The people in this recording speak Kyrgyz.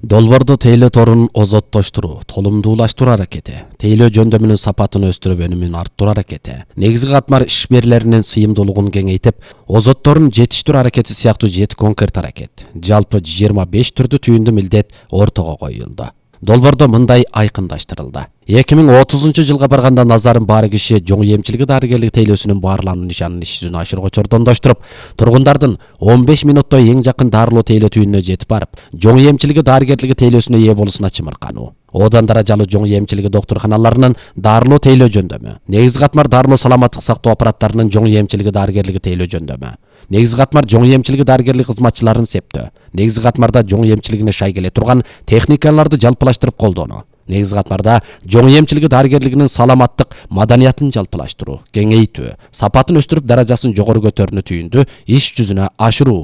Долбоордо тейлөө торун озоттоштуруу, толумдуулаштыруу аракети, тейлөө жөндөмүнүн сапатын өстүрүп өнүмүн арттыруу аракети, негизги катмар иш берүүлеринин сыйымдуулугун кеңейтип, озотторун жетиштирүү аракети сыяктуу 7 конкрет аракет, жалпы 25 түрдүү түйүндүү милдет ортого коюлду. Долбоордо мындай айкындаштырылды. 2030 жылга барганда назарын баары киши жоң эмчилиги дарыгерлик тейлөөсүнүн баарлануу нишанын иш жүзүнө ашырууга чордондоштуруп, тургундардын 15 минутта эң жакын дарылоо тейлөө түйүнүнө жетип барып, жоң эмчилиги дарыгерлиги тейлөөсүнө ээ болуусуна чымыркануу. Одан даражалуу жоң эмчилиги доктурканаларынын дарылоо тейлөө жөндөмү, негизги катмар дарылоо саламаттык сактоо аппараттарынын жоң эмчилиги дарыгерлиги тейлөө жөндөмү, негизги катмар жоң эмчилиги дарыгерлик кызматчыларын септөө, негизги катмарда жоң эмчилигине шай келе турган техникаларды жалпылаштырып колдонуу, негизги катмарда жоң эмчилиги дарыгерлигинин саламаттык маданиятын жалпылаштыруу, кеңейтүү, сапатын өстүрүп даражасын жогору көтөрүүнү түйүндүү иш жүзүнө ашыруу